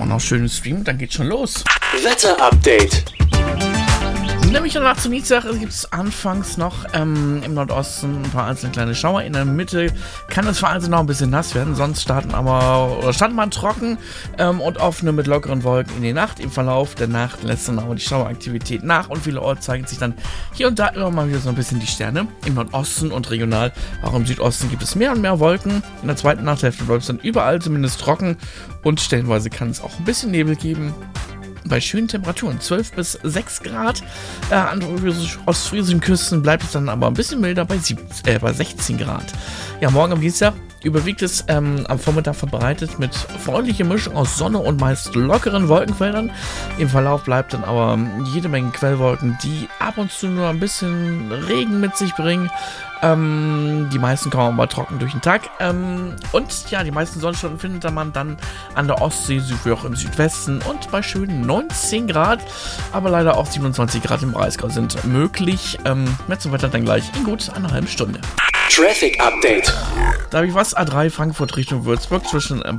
noch schön streamen, dann geht's schon los. Wetter-Update. Nämlich danach zu Dienstag gibt es anfangs noch im Nordosten ein paar einzelne kleine Schauer. In der Mitte kann es vereinzelt noch ein bisschen nass werden. Sonst startet man trocken und offene mit lockeren Wolken in die Nacht. Im Verlauf der Nacht lässt dann aber die Schaueraktivität nach und vielerorts zeigen sich dann hier und da immer mal wieder so ein bisschen die Sterne. Im Nordosten und regional, auch im Südosten, gibt es mehr und mehr Wolken. In der zweiten Nachthälfte bleibt es dann überall zumindest trocken und stellenweise kann es auch ein bisschen Nebel geben. Bei schönen Temperaturen, 12 bis 6 Grad. An ostfriesischen Küsten bleibt es dann aber ein bisschen milder bei 16 Grad. Ja, morgen am Dienstag überwiegt es am Vormittag verbreitet mit freundlicher Mischung aus Sonne und meist lockeren Wolkenfeldern. Im Verlauf bleibt dann aber jede Menge Quellwolken, die ab und zu nur ein bisschen Regen mit sich bringen. Die meisten kommen aber trocken durch den Tag. Und ja, die meisten Sonnenstunden findet man dann an der Ostsee, sowie auch im Südwesten und bei schönen 19 Grad. Aber leider auch 27 Grad im Breisgau sind möglich. Mehr zum Wetter dann gleich in gut einer halben Stunde. Traffic Update. Da habe ich was, A3 Frankfurt Richtung Würzburg zwischen